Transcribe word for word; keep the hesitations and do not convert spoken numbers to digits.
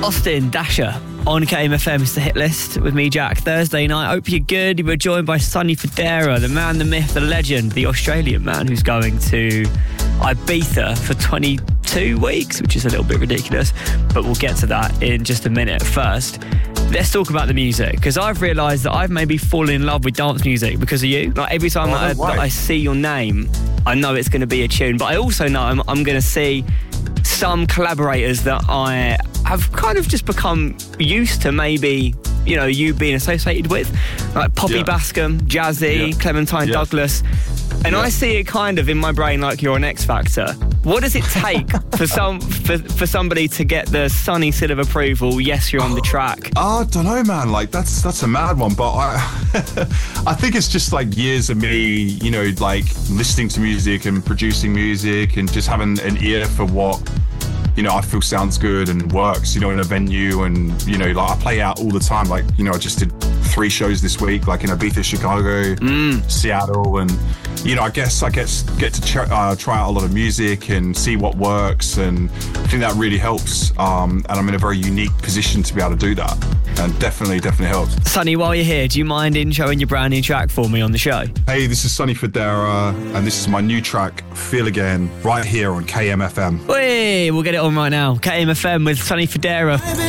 Austin Dasher on K M F M. It's the hit list with me, Jack. Thursday night. Hope you're good. You were joined by Sonny Fodera, the man, the myth, the legend, the Australian man who's going to Ibiza for twenty-two weeks, which is a little bit ridiculous, but we'll get to that in just a minute. First, let's talk about the music, because I've realised that I've maybe fallen in love with dance music because of you. Like every time oh, that, I, that I see your name, I know it's going to be a tune, but I also know I'm, I'm going to see some collaborators that I have kind of just become used to maybe, you know, you being associated with, like Poppy yeah. Bascom, Jazzy, yeah. Clementine yeah. Douglas. And yeah. I see it kind of in my brain like you're an X Factor. What does it take for some for, for somebody to get the sunny seal of approval? Yes, you're on the track. Oh, I don't know, man. Like that's that's a mad one, but I I think it's just like years of me, you know, like listening to music and producing music and just having an ear for what, you know, I feel sounds good and works, you know, in a venue. And, you know, like I play out all the time. Like, you know, I just did three shows this week, like in Ibiza, Chicago, mm. Seattle. And, you know, I guess I get, get to ch- uh, try out a lot of music and see what works. And I think that really helps. Um, and I'm in a very unique position to be able to do that. And definitely, definitely helps. Sonny, while you're here, do you mind introing your brand new track for me on the show? Hey, this is Sonny Fodera, and this is my new track, Feel Again, right here on K M F M. Hey, we'll get it on right now. K M F M with Sonny Fodera.